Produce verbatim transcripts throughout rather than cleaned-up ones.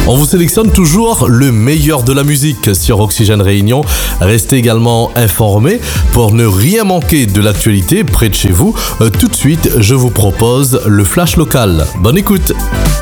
On vous sélectionne toujours le meilleur de la musique sur Oxygène Réunion. Restez également informés pour ne rien manquer de l'actualité près de chez vous. Euh, tout de suite, je vous propose le flash local. Bonne écoute.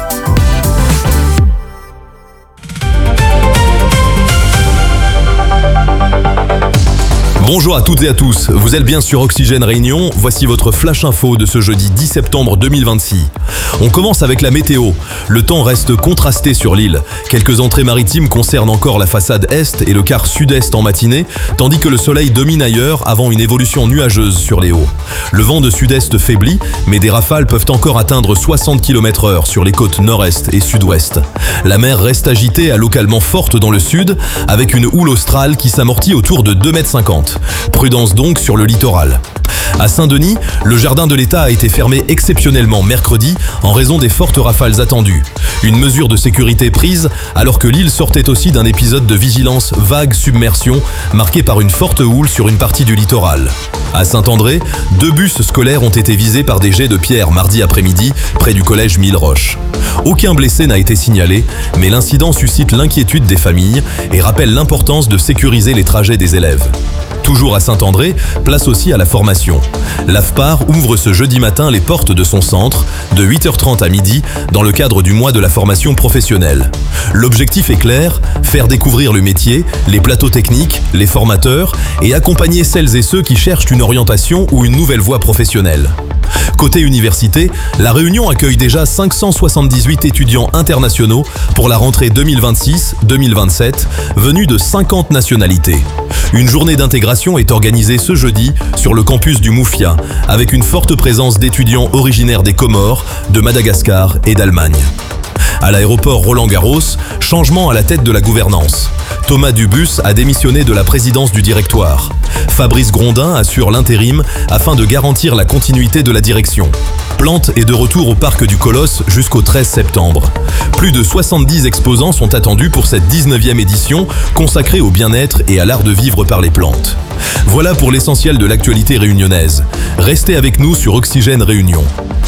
Bonjour à toutes et à tous, vous êtes bien sur Oxygène Réunion, voici votre flash info de ce jeudi dix septembre deux mille vingt-six. On commence avec la météo. Le temps reste contrasté sur l'île. Quelques entrées maritimes concernent encore la façade est et le quart sud-est en matinée, tandis que le soleil domine ailleurs avant une évolution nuageuse sur les hauts. Le vent de sud-est faiblit, mais des rafales peuvent encore atteindre soixante kilomètres heure sur les côtes nord-est et sud-ouest. La mer reste agitée à localement forte dans le sud, avec une houle australe qui s'amortit autour de deux mètres cinquante. Prudence donc sur le littoral. À Saint-Denis, le jardin de l'État a été fermé exceptionnellement mercredi en raison des fortes rafales attendues. Une mesure de sécurité prise alors que l'île sortait aussi d'un épisode de vigilance vague submersion marqué par une forte houle sur une partie du littoral. À Saint-André, deux bus scolaires ont été visés par des jets de pierre mardi après-midi près du collège Mille Roches. Aucun blessé n'a été signalé, mais l'incident suscite l'inquiétude des familles et rappelle l'importance de sécuriser les trajets des élèves. Toujours à Saint-André, place aussi à la formation. L'A F P A R ouvre ce jeudi matin les portes de son centre, de huit heures trente à midi, dans le cadre du mois de la formation professionnelle. L'objectif est clair, faire découvrir le métier, les plateaux techniques, les formateurs, et accompagner celles et ceux qui cherchent une orientation ou une nouvelle voie professionnelle. Côté université, La Réunion accueille déjà cinq cent soixante-dix-huit étudiants internationaux pour la rentrée deux mille vingt-six deux mille vingt-sept, venus de cinquante nationalités. Une journée d'intégration est organisée ce jeudi sur le campus du Moufia, avec une forte présence d'étudiants originaires des Comores, de Madagascar et d'Allemagne. À l'aéroport Roland-Garros, changement à la tête de la gouvernance. Thomas Dubus a démissionné de la présidence du directoire. Fabrice Grondin assure l'intérim afin de garantir la continuité de la direction. Plante est de retour au parc du Colosse jusqu'au treize septembre. Plus de soixante-dix exposants sont attendus pour cette dix-neuvième édition consacrée au bien-être et à l'art de vivre par les plantes. Voilà pour l'essentiel de l'actualité réunionnaise. Restez avec nous sur Oxygène Réunion.